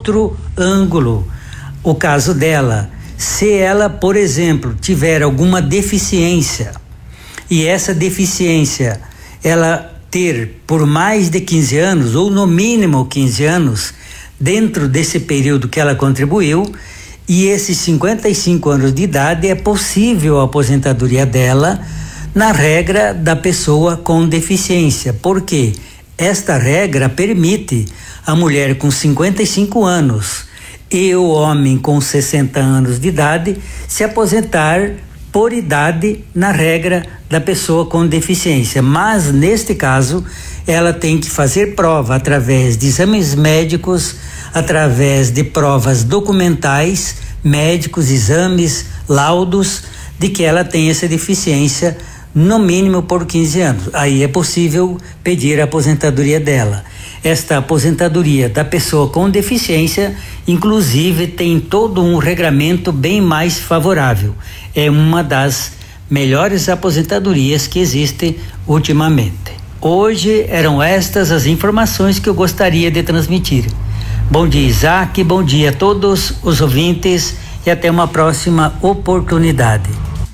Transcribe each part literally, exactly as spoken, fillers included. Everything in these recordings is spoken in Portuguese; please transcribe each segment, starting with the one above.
outro ângulo o caso dela. Se ela, por exemplo, tiver alguma deficiência e essa deficiência ela ter por mais de quinze anos ou no mínimo quinze anos dentro desse período que ela contribuiu, e esses cinquenta e cinco anos de idade, é possível a aposentadoria dela na regra da pessoa com deficiência. Por quê? Esta regra permite a mulher com cinquenta e cinco anos e o homem com sessenta anos de idade se aposentar por idade na regra da pessoa com deficiência. Mas, neste caso, ela tem que fazer prova através de exames médicos, através de provas documentais, médicos, exames, laudos, de que ela tem essa deficiência no mínimo por quinze anos. Aí é possível pedir a aposentadoria dela. Esta aposentadoria da pessoa com deficiência, inclusive, tem todo um regramento bem mais favorável. É uma das melhores aposentadorias que existe ultimamente. Hoje eram estas as informações que eu gostaria de transmitir. Bom dia, Isaac, bom dia a todos os ouvintes e até uma próxima oportunidade.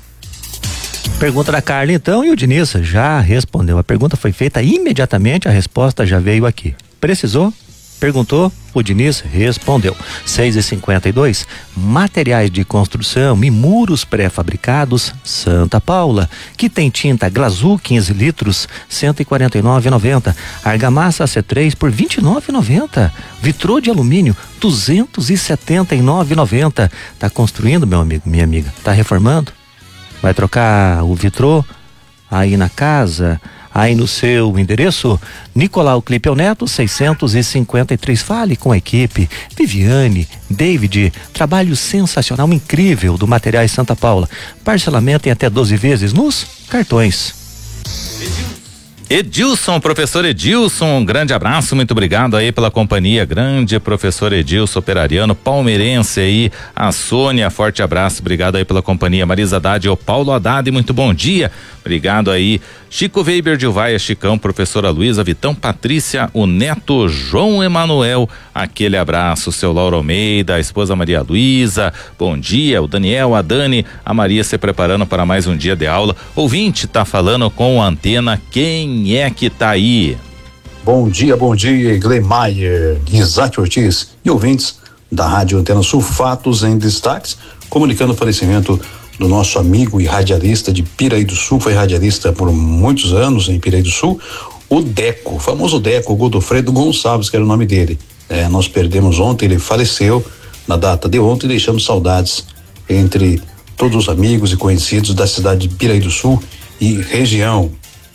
Pergunta da Carla, então, e o Diniz já respondeu. A pergunta foi feita imediatamente, a resposta já veio aqui. Precisou? Perguntou, o Diniz respondeu. seis e cinquenta e dois, materiais de construção e muros pré-fabricados, Santa Paula, que tem tinta Glazul quinze litros, cento e quarenta e nove reais e noventa centavos. Argamassa C três por vinte e nove reais e noventa centavos. Vitrô de alumínio, duzentos e setenta e nove reais e noventa centavos. Tá construindo, meu amigo, minha amiga? Tá reformando? Vai trocar o vitrô aí na casa, aí no seu endereço? Nicolau Clipeu Neto, seiscentos e cinquenta e três. Fale com a equipe. Viviane, David, trabalho sensacional, incrível do Materiais Santa Paula. Parcelamento em até doze vezes nos cartões. Edilson, professor Edilson, um grande abraço, muito obrigado aí pela companhia, grande professor Edilson, operariano, palmeirense aí, a Sônia, forte abraço, obrigado aí pela companhia, Marisa Haddad e o Paulo Haddad, muito bom dia, obrigado aí, Chico Weber de Uvaia, Chicão, professora Luísa, Vitão, Patrícia, o neto João Emanuel, aquele abraço, seu Lauro Almeida, a esposa Maria Luísa, bom dia, o Daniel, a Dani, a Maria se preparando para mais um dia de aula, ouvinte tá falando com a antena, quem Quem é que tá aí? Bom dia, bom dia, Gleimayer, Isaac Ortiz e ouvintes da Rádio Antena Sul, fatos em destaques, comunicando o falecimento do nosso amigo e radialista de Piraí do Sul, foi radialista por muitos anos em Piraí do Sul, o Deco, o famoso Deco, Godofredo Gonçalves, que era o nome dele. É, nós perdemos ontem, ele faleceu na data de ontem, deixando saudades entre todos os amigos e conhecidos da cidade de Piraí do Sul e região.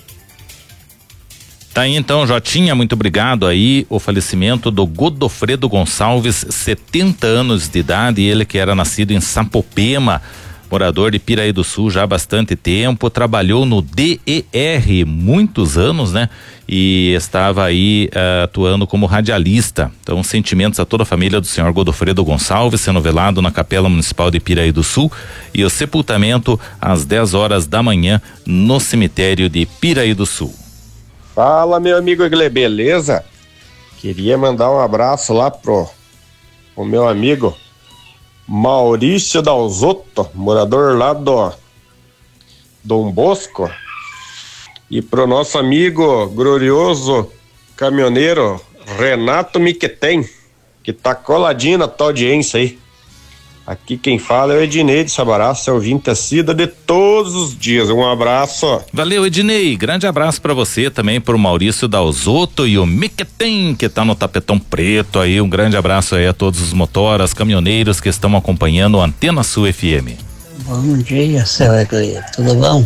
Tá aí então, Jotinha, muito obrigado aí, o falecimento do Godofredo Gonçalves, setenta anos de idade, ele que era nascido em Sapopema, morador de Piraí do Sul já há bastante tempo, trabalhou no D E R muitos anos, né? E estava aí uh, atuando como radialista. Então, sentimentos a toda a família do senhor Godofredo Gonçalves, sendo velado na Capela Municipal de Piraí do Sul, e o sepultamento às dez horas da manhã no cemitério de Piraí do Sul. Fala, meu amigo Egle, beleza? Queria mandar um abraço lá pro o meu amigo Maurício Dalzotto, morador lá do Dom Bosco, e pro nosso amigo glorioso caminhoneiro Renato Miquetem, que tá coladinho na tua audiência aí. Aqui quem fala é o Ednei de Sabará, seu ouvinte assíduo de todos os dias. Um abraço. Valeu, Ednei. Grande abraço pra você também, pro Maurício Dalzotto e o Miquetem, que tá no tapetão preto aí. Um grande abraço aí a todos os motoras, caminhoneiros que estão acompanhando o Antena Sul F M. Bom dia, seu Egle. Tudo bom?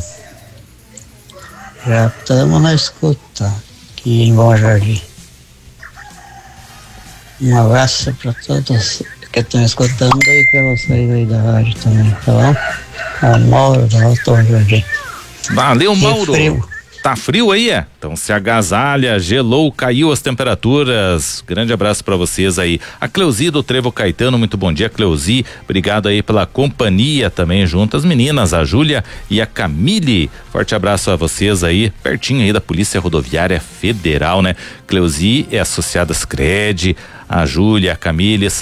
Já estamos na escuta aqui em Bom Jardim. Um abraço pra todos que estão escutando e para vocês aí da rádio também, tá bom? O Mauro da Alto Jardim. Valeu, Mauro. Frio. Tá frio aí, é? Então se agasalha, gelou, caiu as temperaturas. Grande abraço pra vocês aí. A Cleusi do Trevo Caetano, muito bom dia, Cleusi. Obrigado aí pela companhia também junto às meninas, a Júlia e a Camille. Forte abraço a vocês aí, pertinho aí da Polícia Rodoviária Federal, né? Cleusi é associada às Cred, a Júlia, a Camille,